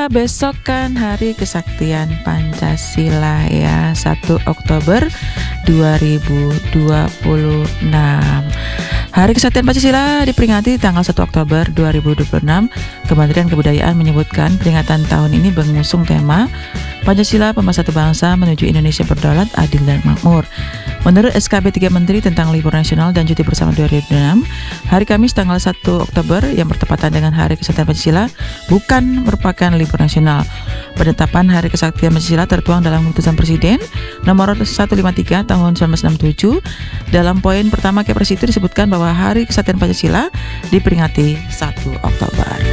besok kan Hari Kesaktian Pancasila ya, 1 Oktober 2026. Hari Kesaktian Pancasila diperingati tanggal 1 Oktober 2026. Kementerian Kebudayaan menyebutkan peringatan tahun ini mengusung tema Pancasila Pemersatu Bangsa menuju Indonesia Berdaulat, Adil dan Makmur. Menurut SKB 3 Menteri tentang Libur Nasional dan Cuti Bersama 2026, hari Kamis tanggal 1 Oktober yang bertepatan dengan Hari Kesaktian Pancasila bukan merupakan libur nasional. Penetapan Hari Kesaktian Pancasila tertuang dalam Keputusan Presiden nomor 153 tahun 1967. Dalam poin pertama Kepres itu disebutkan bahwa Hari Kesaktian Pancasila diperingati 1 Oktober.